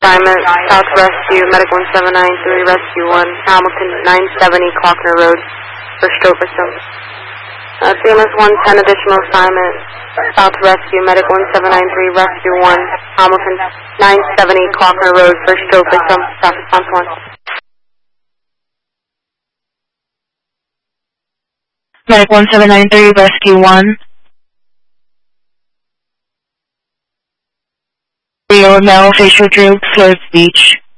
assignment, South Rescue, Medic 1793, Rescue 1, Hamilton 970 Clockner Road for stroke victim. CMS 110 additional assignment, South Rescue, Medic 1793, Rescue 1, Hamilton 970 Clockner Road for stroke victim, staff response 1. Medic 1793, Rescue 1. Real male facial droop, slurred speech.